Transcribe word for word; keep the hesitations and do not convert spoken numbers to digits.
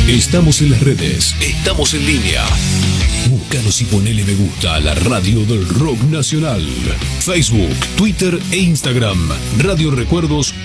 Estamos en las redes, estamos en línea. Búscanos y ponele me gusta a la radio del rock nacional. Facebook, Twitter e Instagram. Radio Recuerdos